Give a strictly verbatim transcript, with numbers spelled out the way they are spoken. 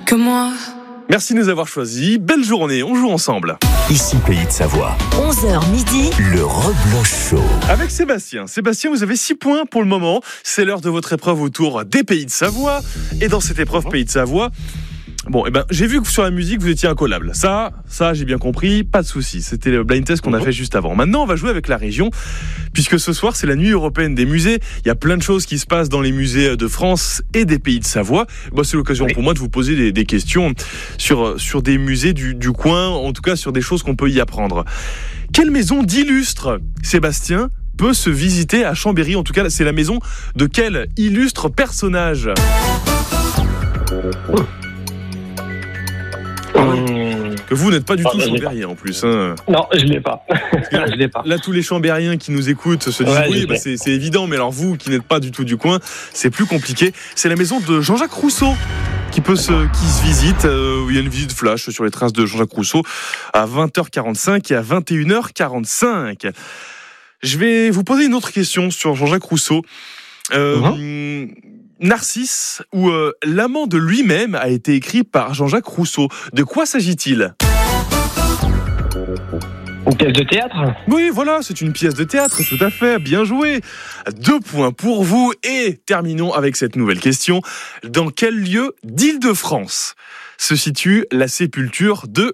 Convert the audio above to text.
que moi. Merci de nous avoir choisis. Belle journée, on joue ensemble. Ici Pays de Savoie. onze heures midi. Le Rebloch Show. Avec Sébastien. Sébastien, vous avez six points pour le moment. C'est l'heure de votre épreuve autour des Pays de Savoie. Et dans cette épreuve Pays de Savoie, bon, eh ben, j'ai vu que sur la musique, vous étiez incollable. Ça, ça, j'ai bien compris. Pas de souci. C'était le blind test qu'on a fait juste avant. Maintenant, on va jouer avec la région, puisque ce soir, c'est la nuit européenne des musées. Il y a plein de choses qui se passent dans les musées de France et des Pays de Savoie. Bon, c'est l'occasion oui. pour moi de vous poser des, des questions sur, sur des musées du, du coin, en tout cas sur des choses qu'on peut y apprendre. Quelle maison d'illustre, Sébastien, peut se visiter à Chambéry? En tout cas, c'est la maison de quel illustre personnage? Que vous n'êtes pas du ah, tout chambérien en plus. Hein. Non, je l'ai pas. Là, je l'ai pas. Là, tous les chambériens qui nous écoutent se disent ouais, oui, bah, c'est, c'est évident, mais alors vous qui n'êtes pas du tout du coin, c'est plus compliqué. C'est la maison de Jean-Jacques Rousseau qui peut se, qui se visite. Euh, il y a une visite flash sur les traces de Jean-Jacques Rousseau à vingt heures quarante-cinq et à vingt et une heures quarante-cinq. Je vais vous poser une autre question sur Jean-Jacques Rousseau. Euh, uh-huh. Narcisse, ou euh, l'amant de lui-même, a été écrit par Jean-Jacques Rousseau. De quoi s'agit-il ? Une pièce de théâtre ? Oui, voilà, c'est une pièce de théâtre, tout à fait, bien joué. Deux points pour vous, et terminons avec cette nouvelle question. Dans quel lieu d'Île-de-France se situe la sépulture de